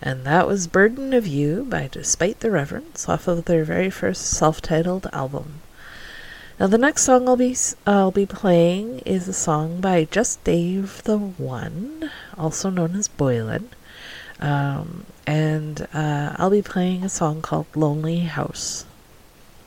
And that was Burden of You by Despite the Reverence off of their very first self-titled album. Now the next song I'll be playing is a song by Just Dave the One, also known as Boylan. And I'll be playing a song called Lonely House.